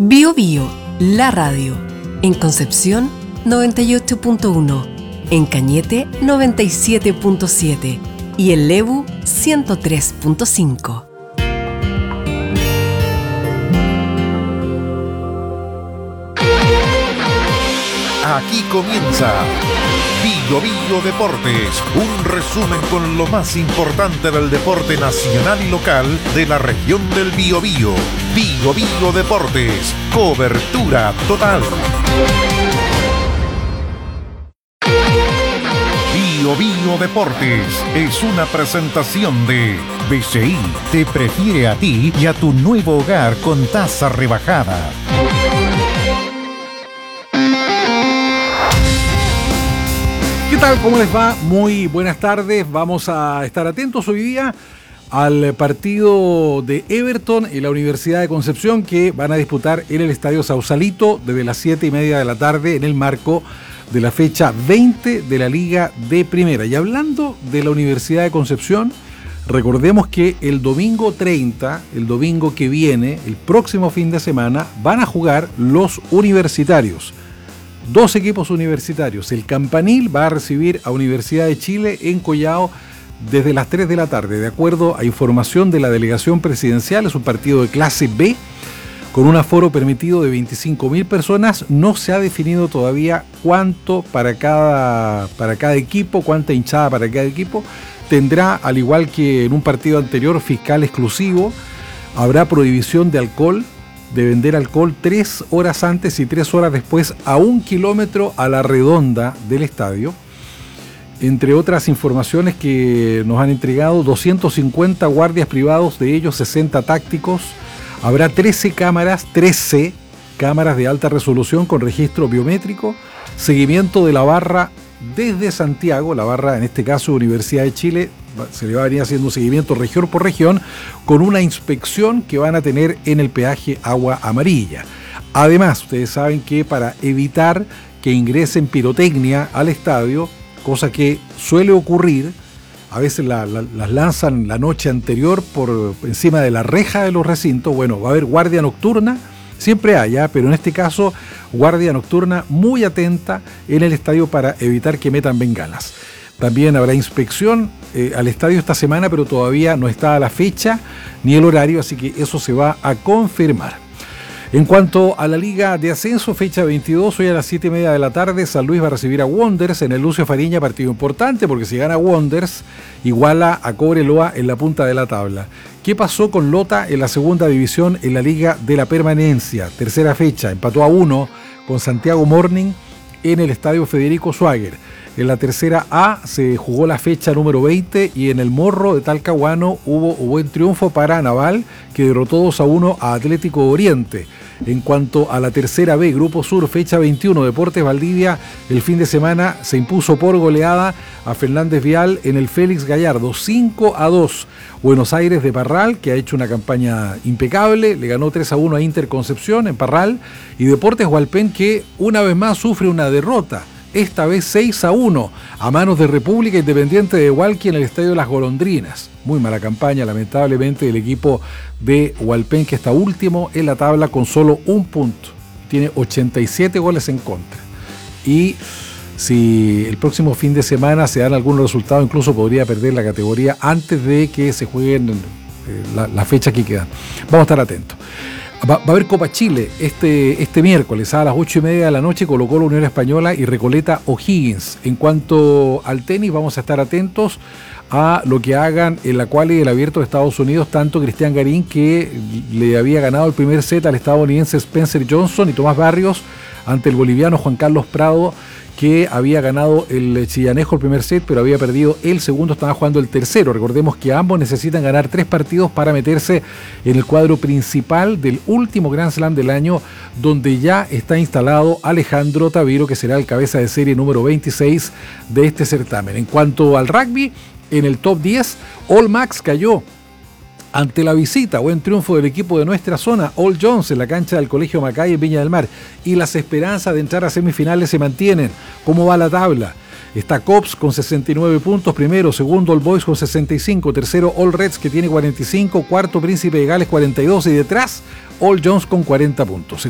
Bio Bio, la radio. En Concepción, 98.1. En Cañete, 97.7. Y en Lebu, 103.5. Aquí comienza Bio Bio Deportes, un resumen con lo más importante del deporte nacional y local de la región del Biobío. Bio Bio Deportes, cobertura total. Bio Bio Deportes es una presentación de BCI. Te prefiere a ti y a tu nuevo hogar con tasa rebajada. ¿Qué tal? ¿Cómo les va? Muy buenas tardes. Vamos a estar atentos hoy día al partido de Everton y la Universidad de Concepción, que van a disputar en el Estadio Sausalito desde las 7:30 de la tarde en el marco de la fecha 20 de la Liga de Primera. Y hablando de la Universidad de Concepción, recordemos que el domingo 30, el domingo que viene, el próximo fin de semana, van a jugar los universitarios. Dos equipos universitarios. El Campanil va a recibir a Universidad de Chile en Collao desde las 3 de la tarde. De acuerdo a información de la delegación presidencial, es un partido de clase B con un aforo permitido de 25.000 personas. No se ha definido todavía cuánto para cada equipo, cuánta hinchada para cada equipo. Tendrá, al igual que en un partido anterior, fiscal exclusivo. Habrá prohibición de alcohol, de vender alcohol 3 horas antes y 3 horas después a 1 kilómetro a la redonda del estadio. Entre otras informaciones que nos han entregado, 250 guardias privados, de ellos 60 tácticos. Habrá 13 cámaras de alta resolución con registro biométrico, seguimiento de la barra desde Santiago, la barra en este caso Universidad de Chile. Se le va a venir haciendo un seguimiento región por región con una inspección que van a tener en el peaje Agua Amarilla. Además, ustedes saben que para evitar que ingresen pirotecnia al estadio, cosa que suele ocurrir, a veces las lanzan la noche anterior por encima de la reja de los recintos. Bueno, va a haber guardia nocturna, siempre hay, pero en este caso guardia nocturna muy atenta en el estadio para evitar que metan bengalas. También habrá inspección al estadio esta semana, pero todavía no está la fecha ni el horario, así que eso se va a confirmar. En cuanto a la Liga de Ascenso, fecha 22, hoy a las 7:30 de la tarde, San Luis va a recibir a Wanderers en el Lucio Fariña, partido importante, porque si gana Wanderers, iguala a Cobreloa en la punta de la tabla. ¿Qué pasó con Lota en la segunda división en la Liga de la Permanencia? Tercera fecha, empató a 1 con Santiago Morning en el Estadio Federico Schwager. En la tercera A se jugó la fecha número 20 y en el Morro de Talcahuano hubo un buen triunfo para Naval, que derrotó 2-1 a Atlético Oriente. En cuanto a la tercera B, Grupo Sur, fecha 21, Deportes Valdivia, el fin de semana se impuso por goleada a Fernández Vial en el Félix Gallardo, 5-2. Buenos Aires de Parral, que ha hecho una campaña impecable, le ganó 3-1 a Inter Concepción en Parral, y Deportes Hualpén, que una vez más sufre una derrota, esta vez 6-1 a manos de República Independiente de Hualqui en el Estadio Las Golondrinas. Muy mala campaña, lamentablemente, del equipo de Hualpén, que está último en la tabla con solo 1 punto. Tiene 87 goles en contra. Y si el próximo fin de semana se dan algunos resultados, incluso podría perder la categoría antes de que se jueguen las fechas que quedan. Vamos a estar atentos. Va a haber Copa Chile este miércoles a las 8:30 de la noche, Colo-Colo, Unión Española y Recoleta O'Higgins. En cuanto al tenis, vamos a estar atentos a lo que hagan en la quali del Abierto de Estados Unidos, tanto Cristian Garín, que le había ganado el primer set al estadounidense Spencer Johnson, y Tomás Barrios ante el boliviano Juan Carlos Prado, que había ganado el chillanejo el primer set, pero había perdido el segundo, estaba jugando el tercero. Recordemos que ambos necesitan ganar 3 partidos para meterse en el cuadro principal del último Grand Slam del año, donde ya está instalado Alejandro Taviro, que será el cabeza de serie número 26 de este certamen. En cuanto al rugby, en el top 10, All Max cayó ante la visita. Buen triunfo del equipo de nuestra zona, All Jones, en la cancha del Colegio Macay en Viña del Mar. Y las esperanzas de entrar a semifinales se mantienen. ¿Cómo va la tabla? Está Cops con 69 puntos, primero, segundo All Boys con 65, tercero All Reds que tiene 45, cuarto Príncipe de Gales 42 y detrás All Jones con 40 puntos.